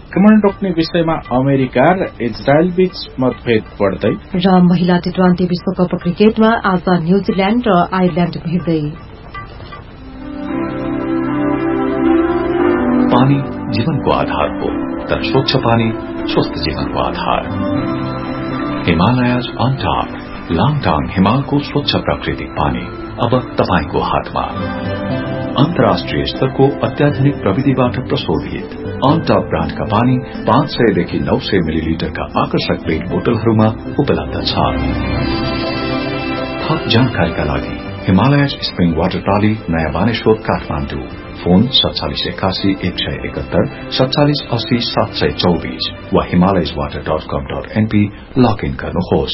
संक्रमण रोक्ने विषयमा अमेरिका र इजरायल बीच मतभेद बढ्दै र महिला टी20 विश्वकप क्रिकेटमा आज न्यूजील्याण्ड र आयरल्याण्ड भिड्दै। पानी जीवनको आधार हो, तर स्वच्छ पानी स्वस्थ जीवनको आधार। हिमालयज अन टॉप लाङटाङ हिमालको स्वच्छ प्राकृतिक पानी अब तपाईको हातमा। अन्तर्राष्ट्रिय स्तरको अत्याधुनिक प्रविधिबाट प्रशोधित अन टॉप ब्रान्डका पानी 500 देखि 900 मिलिलिटरका आकर्षक पेट बोतलहरूमा उपलब्ध छ। थप जानकारीका लागि हिमालयज स्प्रिङ वाटर प्राली, नयाँ बानेश्वर, काठमाडौँ। फोन 4781 171 4780 724 वा himalayaswater.com.np लगइन गर्नुहोस्।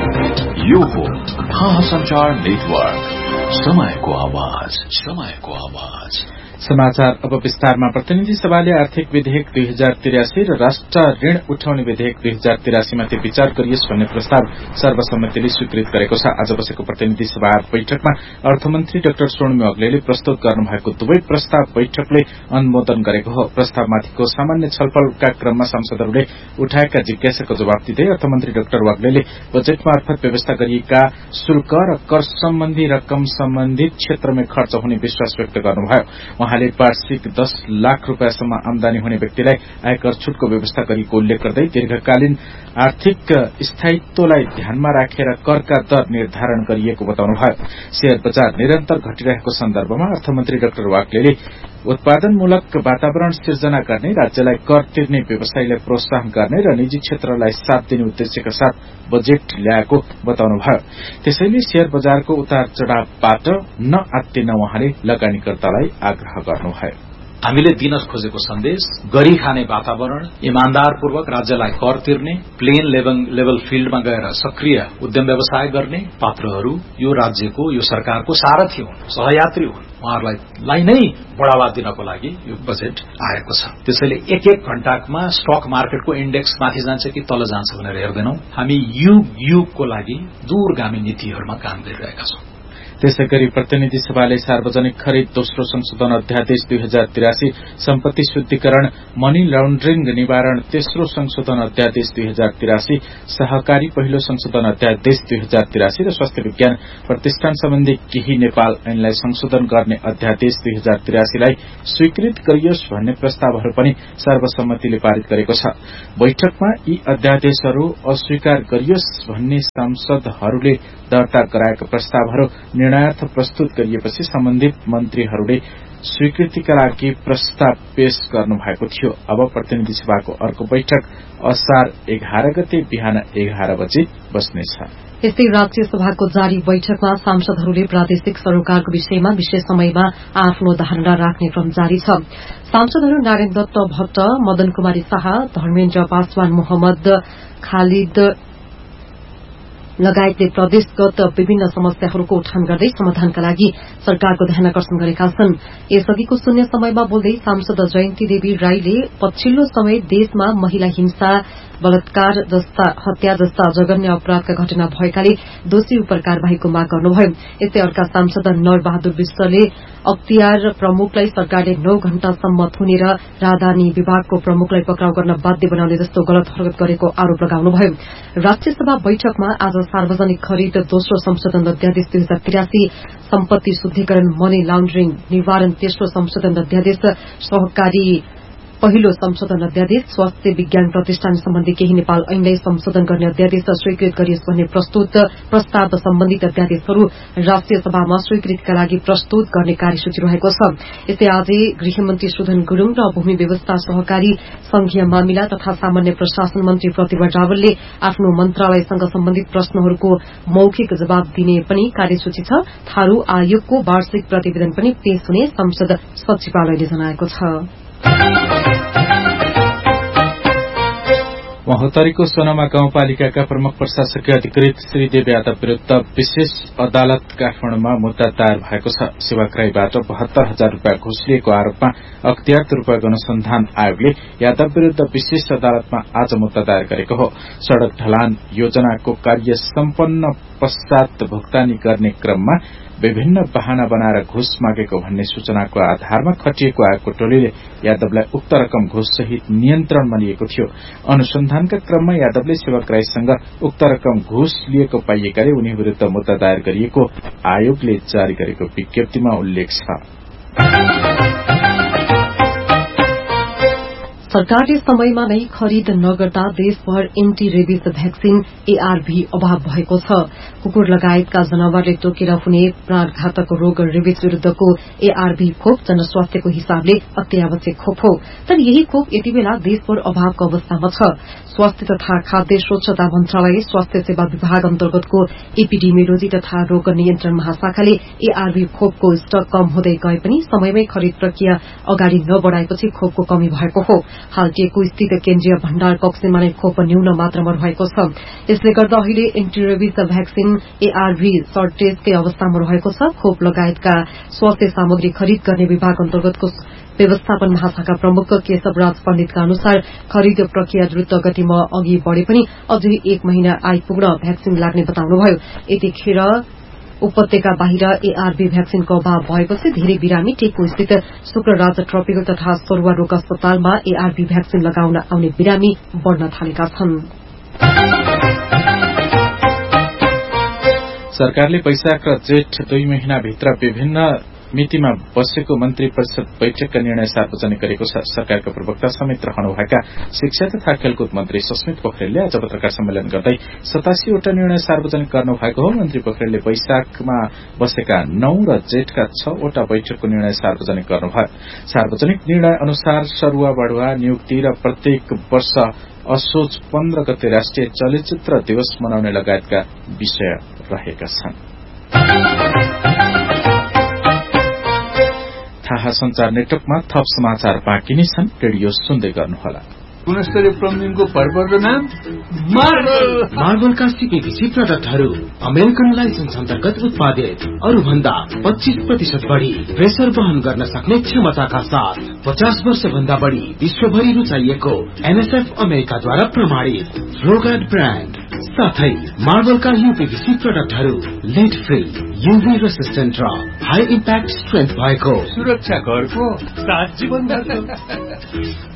यो हो महासञ्चार नेटवर्क, समयको आवाज, समयको आवाज। समाचार अब विस्तारमा। प्रतिनिधि सभाले आर्थिक विधेयक 2083 र राष्ट्र ऋण उठाउने विधेयक 2083 माथि विचार गरियोस् भन्ने प्रस्ताव सर्वसम्मतिले स्वीकृत गरेको छ। आज बसेको प्रतिनिधि सभा बैठकमा अर्थमन्त्री डाक्टर सोर्णमी अग्लेले प्रस्तुत गर्नुभएको दुवै प्रस्ताव बैठकले अनुमोदन गरेको हो। प्रस्तावमाथिको सामान्य छलफलका क्रममा सांसदहरूले उठाएका जिज्ञासाको जवाब दिँदै अर्थमन्त्री डाक्टर वाग्लेले बजेट मार्फत व्यवस्था गरिएका शुल्क र कर सम्बन्धी रकम सम्बन्धित क्षेत्रमै खर्च हुने विश्वास व्यक्त गर्नुभयो। उहाँले वार्षिक 10 लाख रूपियाँसम्म आमदानी हुने व्यक्तिलाई आयकर छुटको व्यवस्था गरिएको उल्लेख गर्दै दीर्घकालीन आर्थिक स्थायित्वलाई ध्यानमा राखेर करका दर निर्धारण गरिएको बताउनुभयो। शेयर बजार निरन्तर घटिरहेको सन्दर्भमा अर्थमन्त्री डाक्टर वाग्लेले उत्पादनमूलक वातावरण सिर्जना गर्ने, राज्यलाई कर तिर्ने व्यवसायीलाई प्रोत्साहन गर्ने र निजी क्षेत्रलाई साथ दिने उद्देश्यका साथ बजेट ल्याएको बताउनुभयो। त्यसैले शेयर बजारको उतार चढ़ावबाट नआत्तिन उहाँले लगानीकर्तालाई आग्रह गर्नुभयो। हामीले दिन खोजेको सन्देश गरी खाने वातावरण, इमान्दारपूर्वक राज्यलाई कर तिर्ने, प्लेन लेभल फिल्डमा गएर सक्रिय उद्यम व्यवसाय गर्ने पात्रहरू यो राज्यको, यो सरकारको सारथी हुन्, सहयात्री हुन्। उहाँहरूलाई नै बढ़ावा दिनको लागि यो बजेट आएको छ। त्यसैले एक घण्टामा स्टक मार्केटको इण्डेक्स माथि जान्छ कि तल जान्छ भनेर हेर्दैनौं। हामी युगको लागि दूरगामी नीतिहरूमा काम गरिरहेका छौं। त्यसैगरी प्रतिनिधि सभाले सार्वजनिक खरिद दोस्रो संशोधन अध्यादेश 2083, सम्पत्ति शुद्धिकरण, मनी लन्ड्रिङ निवारण तेस्रो संशोधन अध्यादेश 2083, सहकारी पहिलो संशोधन अध्यादेश 2083 र स्वास्थ्य विज्ञान प्रतिष्ठान सम्बन्धी केही नेपाल ऐनलाई संशोधन गर्ने अध्यादेश 2083 लाई स्वीकृत गरियोस् भन्ने प्रस्तावहरू पनि सर्वसम्मतिले पारित गरेको छ। बैठकमा यी अध्यादेशहरू अस्वीकार गरियोस् भन्ने सांसदहरूले दर्ता गराएका प्रस्तावहरू निर्णयार्थ प्रस्तुत गरिएपछि सम्बन्धित मन्त्रीहरूले स्वीकृतिका लागि प्रस्ताव पेश गर्नुभएको थियो। अब प्रतिनिधि सभाको अर्को बैठक असार 11 गते बिहान 11 बजे बस्नेछ। यस्तै राज्य सभाको जारी बैठकमा सांसदहरूले प्रादेशिक सरोकारको विषयमा विशेष समयमा आफ्नो धारणा राख्ने क्रम जारी छ। सांसदहरू नारायण दत्त भट्ट, मदन कुमारी शाह, धर्मेन्द्र पासवान, मोहम्मद खालिद लगायतले प्रदेशगत विभिन्न समस्याहरूको उठान गर्दै समाधानका लागि सरकारको ध्यानकर्षण गरेका छन्। यसअघिको शून्य समयमा बोल्दै सांसद जयन्ती देवी राईले पछिल्लो समय देशमा महिला हिंसा, बलात्कार जस्ता हत्या जस्ता जघन्य अपराधका घटना भएकाले दोषी उपर कार्यवाहीको माग गर्नुभयो। यस्तै अर्का सांसद नरबहादुर विष्टले अख्तियार प्रमुखलाई सरकारले 9 घण्टासम्म थुनेर राजधानी विभागको प्रमुखलाई पक्राउ गर्न बाध्य बनाउने जस्तो गलत हरकत गरेको आरोप लगाउनुभयो। राष्ट्रिय सभा बैठकमा आज सार्वजनिक खरिद दोस्रो संशोधन अध्यादेश 2083, सम्पत्ति शुद्धिकरण, मनी लन्ड्रिङ निवारण तेस्रो संशोधन अध्यादेश, सहकारी पहिलो संशोधन अध्यादेश, स्वास्थ्य विज्ञान प्रतिष्ठान सम्बन्धी केही नेपाल ऐनलाई संशोधन गर्ने अध्यादेश स्वीकृत गरियोस् भन्ने प्रस्तुत प्रस्ताव सम्बन्धित अध्यादेशहरू राष्ट्रिय सभामा स्वीकृतिका लागि प्रस्तुत गर्ने कार्यसूची रहेको छ। यस्तै आज गृहमन्त्री सुधन गुरूङ र भूमि व्यवस्था, सहकारी, संघीय मामिला तथा सामान्य प्रशासन मन्त्री प्रतिभा रावलले आफ्नो मन्त्रालयसँग सम्बन्धित प्रश्नहरूको मौखिक जवाब दिने पनि कार्यसूची छ। थारू आयोगको वार्षिक प्रतिवेदन पनि पेश हुने संसद सचिवालयले जनाएको छ। महोत्तरीको सोनामा गाउँपालिकाका प्रमुख प्रशासकीय अधिकृत श्री देव यादव विरूद्ध विशेष अदालत काठमाडौँमा मुद्दा दायर भएको छ। सेवाग्राहीबाट 72,000 रूपियाँ घुस लिएको आरोपमा अख्तियार दुरूपयोग अनुसन्धान आयोगले यादव विरूद्ध विशेष अदालतमा आज मुद्दा दायर गरेको हो। सड़क ढलान योजनाको कार्य सम्पन्न पश्चात भुक्तानी गर्ने क्रममा विभिन्न बहाना बनाएर घुस मागेको भन्ने सूचनाको आधारमा खटिएको आयोगको टोलीले यादवलाई उक्त रकम घुस सहित नियन्त्रणमा लिएको थियो। अनुसन्धानका क्रममा यादवले सेवाग्राहीसँग उक्त रकम घुस लिएको पाइएकाले उनी विरूद्ध मुद्दा दायर गरिएको आयोगले जारी गरेको विज्ञप्तिमा उल्लेख छ। सरकारले समयमा नै खरिद नगर्दा देशभर एन्टी रेबिस भ्याक्सिन एआरभी अभाव भएको छ। कुकुर लगायतका जनावरले टोकेर हुने प्राणघातक रोग रेबिस विरूद्धको एआरभी खोप जनस्वास्थ्यको हिसाबले अत्यावश्यक खोप हो, तर यही खोप यति बेला देशभर अभावको अवस्थामा छ। स्वास्थ्य तथा खाद्य स्वच्छता मन्त्रालय स्वास्थ्य सेवा विभाग अन्तर्गतको एपिडेमियोलोजी तथा रोग नियन्त्रण महाशाखाले एआरभी खोपको स्टक कम हुँदै गए पनि समयमै खरिद प्रक्रिया अगाडि नबढ़ाएपछि खोपको कमी भएको हो। हाल टेकु स्थित केन्द्रीय भण्डार कक्षमा नै खोप न्यून मात्रामा रहेको छ। यसले गर्दा अहिले एन्टीरेबिस भ्याक्सिन एआरभी सर्टेजकै अवस्थामा रहेको छ। खोप लगायतका स्वास्थ्य सामग्री खरिद गर्ने विभाग अन्तर्गतको व्यवस्थापन महाशाखा प्रमुख केशवराज पण्डितका अनुसार खरिद प्रक्रिया द्रुत गतिमा अघि बढ़े पनि अझै 1 महिना आइपुग्न भ्याक्सिन लाग्ने बताउनुभयो। यतिखेर उपत्यका बाहिर एआरभी भ्याक्सिनको अभाव भएपछि धेरै बिरामी टेकु स्थित शुक्रराज ट्रपिकल तथा सरुवा रोग अस्पतालमा एआरभी भ्याक्सिन लगाउन आउने बिरामी बढ़न थालेका छन्। सरकारले वैशाख र जेठ 2 महिनाभित्र विभिन्न मितिमा बसेको मन्त्री परिषद बैठकका निर्णय सार्वजनिक गरेको छ। सरकारका प्रवक्ता समेत रहनुभएका शिक्षा तथा खेलकुद मन्त्री सस्मित पोखरेलले आज पत्रकार सम्मेलन गर्दै 87 वटा निर्णय सार्वजनिक गर्नुभएको हो। मन्त्री पोखरेलले वैशाखमा बसेका 9 र जेठका 6 वटा बैठकको निर्णय सार्वजनिक गर्नुभयो। सार्वजनिक निर्णय अनुसार सरुवा बढुवा नियुक्ति र प्रत्येक वर्ष असोज 15 गते राष्ट्रिय चलचित्र दिवस मनाउने लगायतका विषय रहेका छन्। थाहा संचार नेटवर्कमा थप समाचार बाँकी नै छन्। रेडियो सुन्दै गर्नुहोला। गुणस्तरीय प्लम्बिङको भरपर्दो नाम मार्बलका सीपीभीसी प्रडक्टहरू अमेरिकन लाइसेन्स अन्तर्गत उत्पादित, अरूभन्दा 25% बढ़ी प्रेसर वहन गर्न सक्ने क्षमताका साथ 50 वर्ष भन्दा बढ़ी विश्वभरि रुचाइएको एनएसएफ अमेरिकाद्वारा प्रमाणित रोगार्ड ब्रान्ड साथै मार्बलका यूपीभीसी प्रडक्टहरू लेड फ्री, यूभी रेसिस्टेन्ट र हाई इम्प्याक्ट स्ट्रेन्थ भएको सुरक्षा घरको 7 जीवन